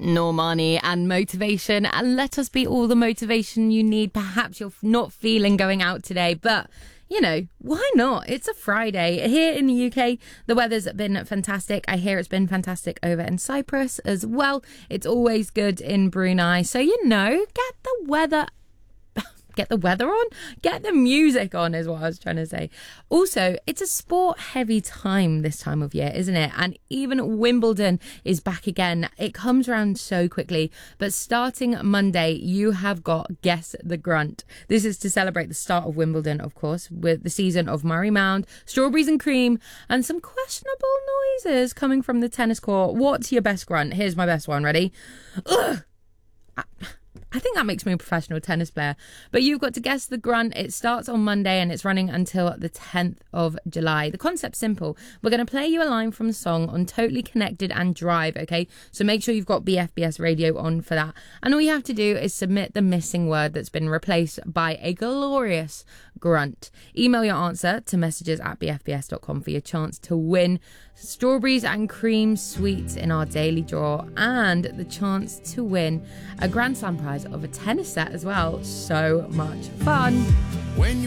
Normani and motivation, and let us be all the motivation you need. Perhaps you're not feeling going out today, but you know, why not? It's a Friday. Here in the UK, the weather's been fantastic. I hear it's been fantastic over in Cyprus as well. It's always good in Brunei. So, you know, get the weather on, get the music on is what I was trying to say. Also, it's a sport heavy time this time of year, isn't it? And even Wimbledon is back again. It comes around so quickly, but starting Monday, you have got Guess the Grunt. This is to celebrate the start of Wimbledon, of course, with the season of Murray Mound, Strawberries and Cream, and some questionable noises coming from the tennis court. What's your best grunt? Here's my best one. Ready? Ugh! I think that makes me a professional tennis player. But you've got to guess the grunt. It starts on Monday and it's running until the 10th of July. The concept's simple. We're going to play you a line from the song on Totally Connected and Drive, okay? So make sure you've got BFBS radio on for that. And all you have to do is submit the missing word that's been replaced by a glorious grunt. Email your answer to messages@bfbs.com for your chance to win Strawberries and Cream sweets in our daily draw and the chance to win a Grand Slam prize of a tennis set as well. So much fun.